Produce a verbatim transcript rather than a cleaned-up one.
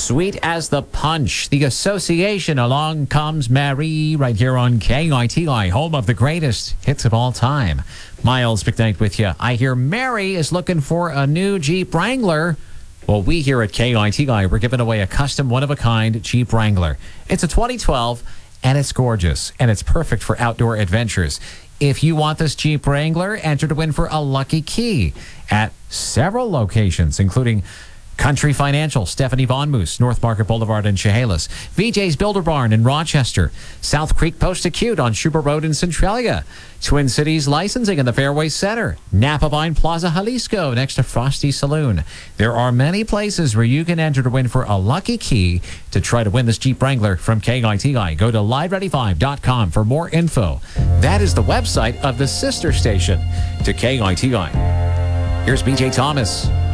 Sweet as the punch, the association. Along Comes Mary, right here on K I T I, home of the greatest hits of all time. Miles McKnight with you. I hear Mary is looking for a new Jeep Wrangler. Well, we here at K I T I, we're giving away a custom one-of-a-kind Jeep Wrangler. It's a twenty twelve, and it's gorgeous, and it's perfect for outdoor adventures. If you want this Jeep Wrangler, enter to win for a lucky key at several locations, including Country Financial, Stephanie Von Moose, North Market Boulevard in Chehalis, V J's Builder Barn in Rochester, South Creek Post Acute on Schubert Road in Centralia, Twin Cities Licensing in the Fairway Center, Napa Vine Plaza, Jalisco, next to Frosty Saloon. There are many places where you can enter to win for a lucky key to try to win this Jeep Wrangler from K I T I. Go to live ready five dot com for more info. That is the website of the sister station to K I T I. Here's B J Thomas.